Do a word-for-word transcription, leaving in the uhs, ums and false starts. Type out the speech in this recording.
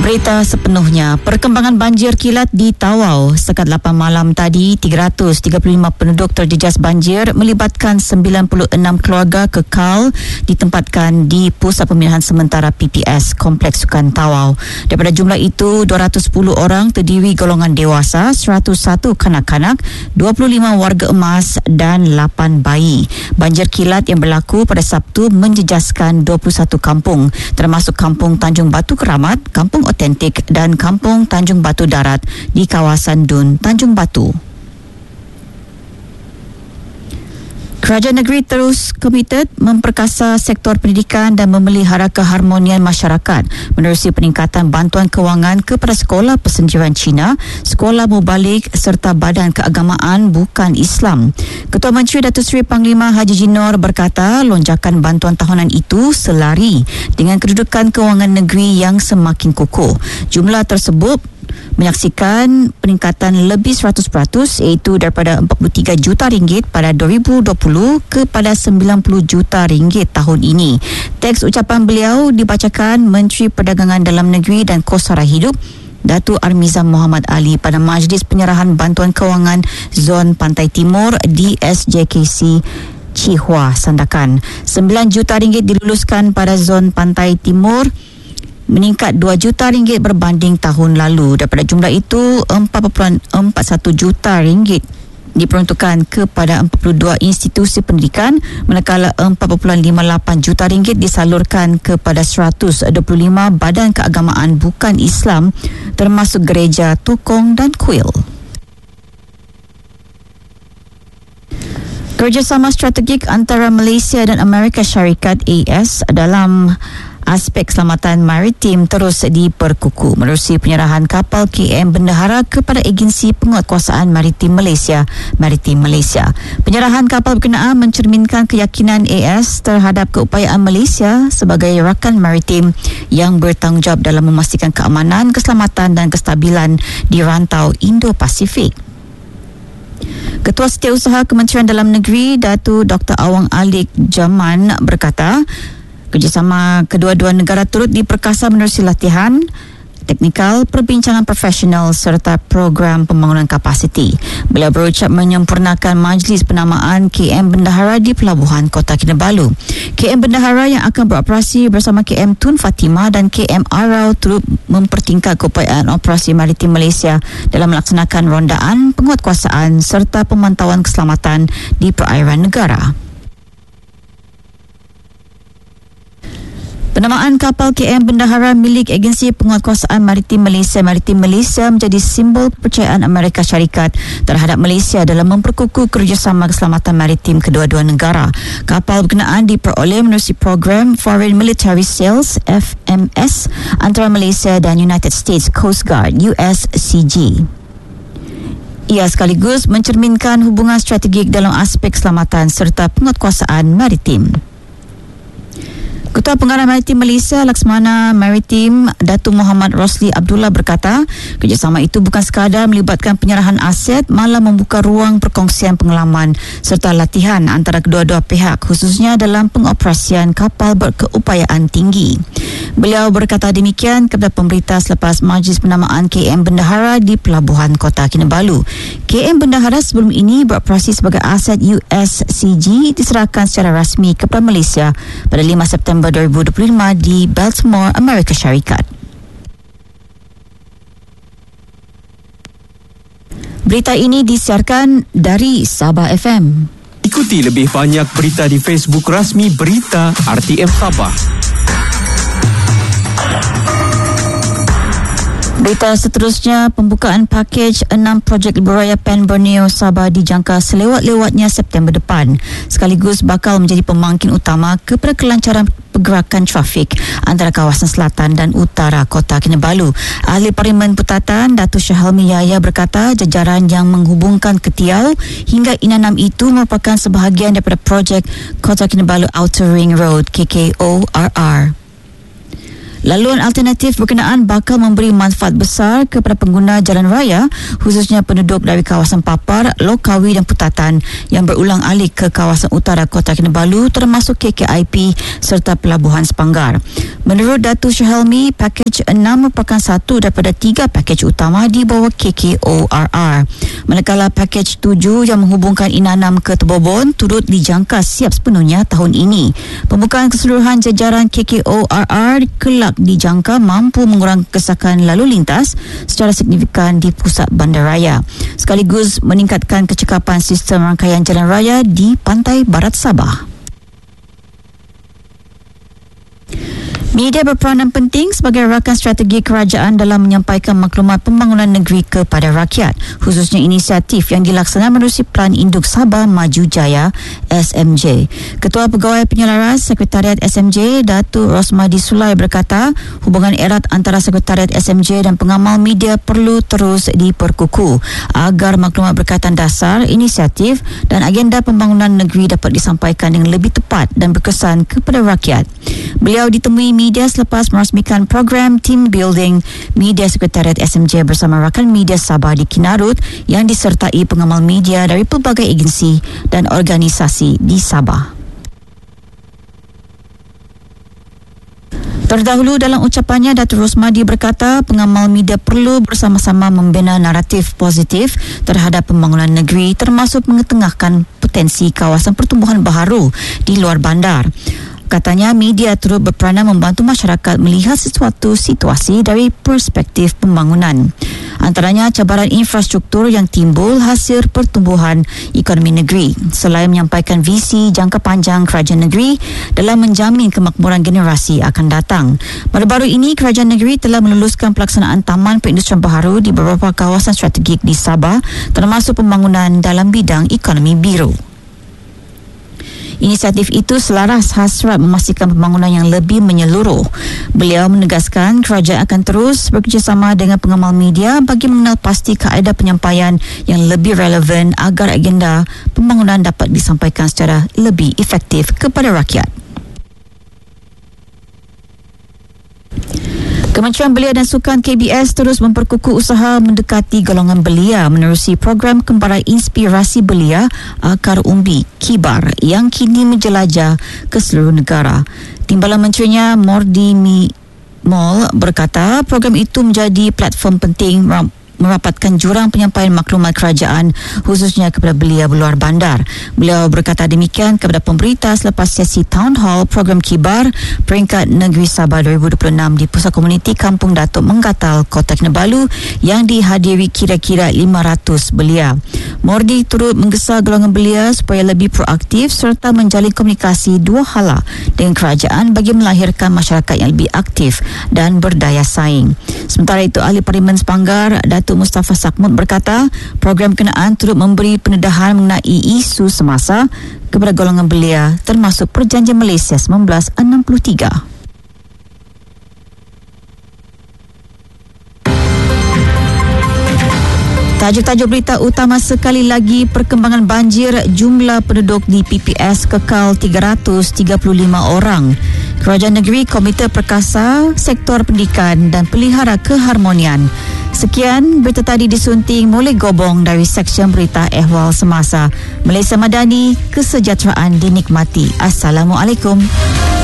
Berita sepenuhnya. Perkembangan banjir kilat di Tawau. Setakat lapan malam tadi, tiga ratus tiga puluh lima penduduk terjejas banjir melibatkan sembilan puluh enam keluarga kekal ditempatkan di Pusat Pemindahan Sementara P P S Kompleks Sukan Tawau. Daripada jumlah itu, dua ratus sepuluh orang terdiri golongan dewasa, seratus satu kanak-kanak, dua puluh lima warga emas dan lapan bayi. Banjir kilat yang berlaku pada Sabtu menjejaskan dua puluh satu kampung, termasuk Kampung Tanjung Batu Keramat, Kampung Otentik dan Kampung Tanjung Batu Darat di kawasan Dun, Tanjung Batu. Kerajaan negeri terus komited memperkasa sektor pendidikan dan memelihara keharmonian masyarakat menerusi peningkatan bantuan kewangan kepada sekolah persenjaran Cina, sekolah mubalik serta badan keagamaan bukan Islam. Ketua Menteri Datuk Seri Panglima Haji Jinor berkata lonjakan bantuan tahunan itu selari dengan kedudukan kewangan negeri yang semakin kukuh. Jumlah tersebut menyaksikan peningkatan lebih seratus peratus iaitu daripada empat puluh tiga juta ringgit pada dua ribu dua puluh kepada sembilan puluh juta ringgit tahun ini. Teks ucapan beliau dibacakan Menteri Perdagangan Dalam Negeri dan Kos Sara Hidup Datuk Armizan Muhammad Ali pada Majlis Penyerahan Bantuan Kewangan Zon Pantai Timur D S J K C Cihua Sandakan. sembilan juta ringgit diluluskan pada Zon Pantai Timur, meningkat dua juta ringgit berbanding tahun lalu. Daripada jumlah itu, empat perpuluhan empat satu juta ringgit diperuntukkan kepada empat puluh dua institusi pendidikan, manakala empat perpuluhan lima lapan juta ringgit disalurkan kepada seratus dua puluh lima badan keagamaan bukan Islam, termasuk gereja, tokong dan kuil. Kerjasama strategik antara Malaysia dan Amerika Syarikat A S dalam aspek keselamatan maritim terus diperkukuh menerusi penyerahan kapal K M Bendahara kepada Agensi Penguatkuasaan Maritim Malaysia, Maritim Malaysia. Penyerahan kapal berkenaan mencerminkan keyakinan A S terhadap keupayaan Malaysia sebagai rakan maritim yang bertanggungjawab dalam memastikan keamanan, keselamatan dan kestabilan di rantau Indo-Pasifik. Ketua Setiausaha Kementerian Dalam Negeri Datuk Doktor Awang Alik Jaman berkata, kerjasama kedua-dua negara turut diperkasa menerusi latihan teknikal, perbincangan profesional serta program pembangunan kapasiti. Beliau berucap menyempurnakan majlis penamaan K M Bendahara di Pelabuhan Kota Kinabalu. K M Bendahara yang akan beroperasi bersama K M Tun Fatimah dan K M Arau turut mempertingkat keupayaan operasi maritim Malaysia dalam melaksanakan rondaan, penguatkuasaan serta pemantauan keselamatan di perairan negara. Penamaan kapal K M Bendahara milik Agensi Penguatkuasaan Maritim Malaysia, Maritim Malaysia menjadi simbol kepercayaan Amerika Syarikat terhadap Malaysia dalam memperkukuh kerjasama keselamatan maritim kedua-dua negara. Kapal berkenaan diperoleh menerusi program Foreign Military Sales F M S antara Malaysia dan United States Coast Guard U S C G. Ia sekaligus mencerminkan hubungan strategik dalam aspek keselamatan serta penguatkuasaan maritim. Ketua Pengarah Maritim Malaysia Laksmana Maritim Datuk Muhammad Rosli Abdullah berkata, kerjasama itu bukan sekadar melibatkan penyerahan aset, malah membuka ruang perkongsian pengalaman serta latihan antara kedua-dua pihak, khususnya dalam pengoperasian kapal berkeupayaan tinggi. Beliau berkata demikian kepada pemberita selepas majlis penamaan K M Bendahara di Pelabuhan Kota Kinabalu. K M Bendahara sebelum ini beroperasi sebagai aset U S C G diserahkan secara rasmi kepada Malaysia pada lima September dua ribu dua puluh lima di Baltimore, Amerika Syarikat. Berita ini disiarkan dari Sabah F M. Ikuti lebih banyak berita di Facebook rasmi Berita R T M Sabah. Berita seterusnya, pembukaan pakej enam projek Lebuh Raya Pen Borneo Sabah dijangka selewat-lewatnya September depan, sekaligus bakal menjadi pemangkin utama kepada kelancaran pergerakan trafik antara kawasan selatan dan utara Kota Kinabalu. Ahli Parlimen Putatan Datuk Syahalmi Yahya berkata jajaran yang menghubungkan Ketiau hingga Inanam itu merupakan sebahagian daripada projek Kota Kinabalu Outer Ring Road K K O R R. Laluan alternatif berkenaan bakal memberi manfaat besar kepada pengguna jalan raya, khususnya penduduk dari kawasan Papar, Lokawi dan Putatan yang berulang alik ke kawasan utara Kota Kinabalu termasuk K K I P serta Pelabuhan Sepanggar. Menurut Datuk Syahelmi, pakej enam merupakan satu daripada tiga pakej utama di bawah K K O R R. Manakala pakej tujuh yang menghubungkan Inanam ke Tebobon turut dijangka siap sepenuhnya tahun ini. Pembukaan keseluruhan jajaran K K O R R kelak dijangka mampu mengurangkan kesakan lalu lintas secara signifikan di pusat bandaraya, sekaligus meningkatkan kecekapan sistem rangkaian jalan raya di pantai barat Sabah. Media berperanan penting sebagai rakan strategi kerajaan dalam menyampaikan maklumat pembangunan negeri kepada rakyat, khususnya inisiatif yang dilaksanakan menerusi Pelan Induk Sabah Maju Jaya S M J. Ketua Pegawai Penyelaras Sekretariat S M J, Datuk Rosmadi Sulai berkata, hubungan erat antara Sekretariat S M J dan pengamal media perlu terus diperkukuh agar maklumat berkaitan dasar, inisiatif dan agenda pembangunan negeri dapat disampaikan dengan lebih tepat dan berkesan kepada rakyat. Beliau ditemui media selepas merasmikan program team building media Sekretariat S M J bersama rakan media Sabah di Kinarut yang disertai pengamal media dari pelbagai agensi dan organisasi di Sabah. Terdahulu dalam ucapannya, Datuk Rosmadi berkata pengamal media perlu bersama-sama membina naratif positif terhadap pembangunan negeri termasuk mengetengahkan potensi kawasan pertumbuhan baharu di luar bandar. Katanya media turut berperanan membantu masyarakat melihat sesuatu situasi dari perspektif pembangunan. Antaranya cabaran infrastruktur yang timbul hasil pertumbuhan ekonomi negeri, selain menyampaikan visi jangka panjang kerajaan negeri dalam menjamin kemakmuran generasi akan datang. Baru-baru ini kerajaan negeri telah meluluskan pelaksanaan taman perindustrian baharu di beberapa kawasan strategik di Sabah, termasuk pembangunan dalam bidang ekonomi biru. Inisiatif itu selaras hasrat memastikan pembangunan yang lebih menyeluruh. Beliau menegaskan kerajaan akan terus bekerjasama dengan pengamal media bagi mengenal pasti kaedah penyampaian yang lebih relevan agar agenda pembangunan dapat disampaikan secara lebih efektif kepada rakyat. Kementerian Belia dan Sukan K B S terus memperkukuh usaha mendekati golongan belia menerusi program Kembara Inspirasi Belia Akar Umbi Kibar yang kini menjelajah ke seluruh negara. Timbalan Menterinya Mordi Mi Mol berkata program itu menjadi platform penting merapatkan jurang penyampaian maklumat kerajaan khususnya kepada belia berluar bandar. Beliau berkata demikian kepada pemberita selepas sesi Town Hall program Kibar peringkat Negeri Sabah dua ribu dua puluh enam di Pusat Komuniti Kampung Datuk Menggatal, Kota Kinabalu yang dihadiri kira-kira lima ratus belia. Mordi turut menggesa golongan belia supaya lebih proaktif serta menjalin komunikasi dua hala dengan kerajaan bagi melahirkan masyarakat yang lebih aktif dan berdaya saing. Sementara itu, Ahli Parlimen Sepanggar Datuk Mustafa Sakmut berkata program kenaan turut memberi pendedahan mengenai isu semasa kepada golongan belia termasuk Perjanjian Malaysia seribu sembilan ratus enam puluh tiga. Tajuk-tajuk berita utama sekali lagi, perkembangan banjir, jumlah penduduk di P P S kekal tiga ratus tiga puluh lima orang. Kerajaan negeri Komite Perkasa, Sektor Pendidikan dan Pelihara Keharmonian. Sekian berita tadi disunting Mulai Gobong dari Seksyen Berita Ehwal Semasa. Malaysia Madani, kesejahteraan dinikmati. Assalamualaikum.